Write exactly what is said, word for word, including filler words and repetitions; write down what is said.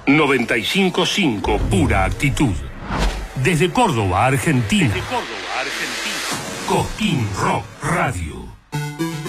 noventa y cinco punto cinco, pura actitud. Desde Córdoba, Argentina. Desde Córdoba, Argentina. Cosquín Rock Radio.